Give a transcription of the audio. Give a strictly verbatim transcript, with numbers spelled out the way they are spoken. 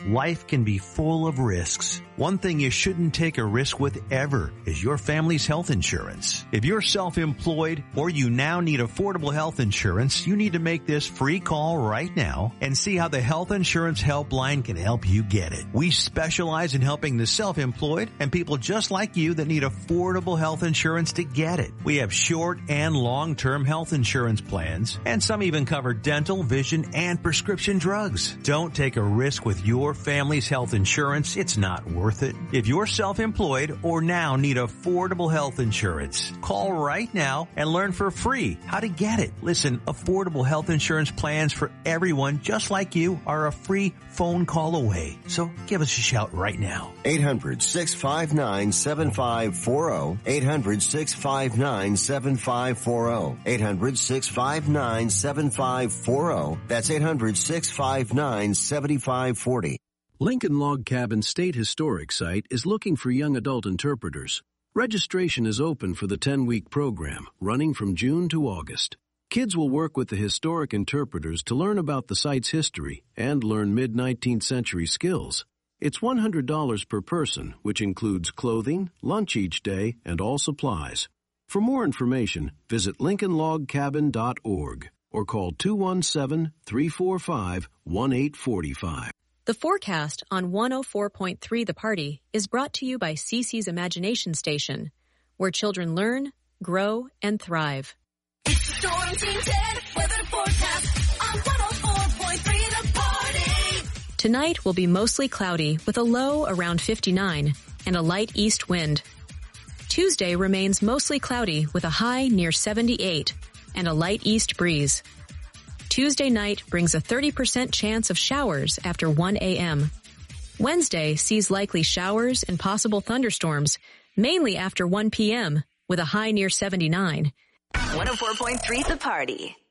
Life can be full of risks. One thing you shouldn't take a risk with ever is your family's health insurance. If you're self-employed or you now need affordable health insurance, you need to make this free call right now and see how the Health Insurance Helpline can help you get it. We specialize in helping the self-employed and people just like you that need affordable health insurance to get it. We have short and long-term health insurance plans, and some even cover dental, vision, and prescription drugs. Don't take a risk with your family's health insurance. It's not worth it. If you're self-employed or now need affordable health insurance, call right now and learn for free how to get it. Listen, affordable health insurance plans for everyone just like you are a free phone call away. So give us a shout right now. eight hundred, six five nine, seven five four zero. eight hundred, six five nine, seven five four zero. eight hundred, six five nine, seven five four zero. That's eight hundred, six five nine, seven five four zero. Lincoln Log Cabin State Historic Site is looking for young adult interpreters. Registration is open for the ten-week program, running from June to August. Kids will work with the historic interpreters to learn about the site's history and learn mid-nineteenth century skills. It's one hundred dollars per person, which includes clothing, lunch each day, and all supplies. For more information, visit lincoln log cabin dot org or call two one seven, three four five, one eight four five. The forecast on one oh four point three The Party is brought to you by Cece's Imagination Station, where children learn, grow, and thrive. It's the Storm Team ten weather forecast on one oh four point three The Party. Tonight will be mostly cloudy with a low around fifty-nine and a light east wind. Tuesday remains mostly cloudy with a high near seventy-eight and a light east breeze. Tuesday night brings a thirty percent chance of showers after one a.m. Wednesday sees likely showers and possible thunderstorms, mainly after one p.m., with a high near seventy-nine. one oh four point three The Party.